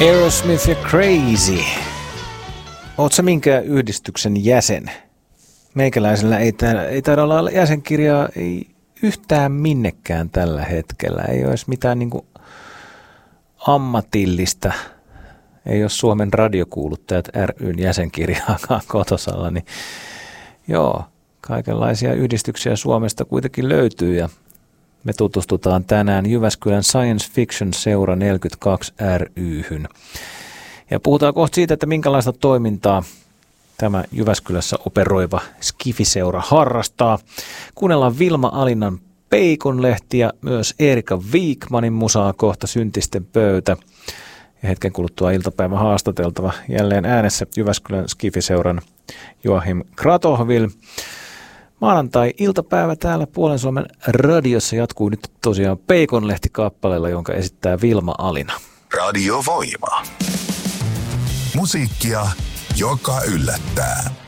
Aerosmith ja Crazy. Oot sä minkä yhdistyksen jäsen? Meikäläisellä ei taida olla jäsenkirjaa ei yhtään minnekään tällä hetkellä. Ei ole edes mitään niinku ammatillista. Ei ole Suomen radiokuuluttajat ry:n jäsenkirjaakaan kotosalla. Niin joo, kaikenlaisia yhdistyksiä Suomesta kuitenkin löytyy ja me tutustutaan tänään Jyväskylän Science Fiction Seura 42 ry:hyn. Ja puhutaan kohta siitä, että minkälaista toimintaa tämä Jyväskylässä operoiva Skifi-seura harrastaa. Kuunnellaan Vilma Alinnan Peikonlehti ja myös Erika Wikmanin musaa kohta Syntisten pöytä. Ja hetken kuluttua iltapäivän haastateltava jälleen äänessä Jyväskylän Skifi-seuran Joachim Kratohvil. Maanantai-iltapäivä täällä Puolen Suomen radiossa jatkuu nyt tosiaan Peikonlehti-kappaleella, jonka esittää Vilma Alina. Radio Voima. Musiikkia, joka yllättää.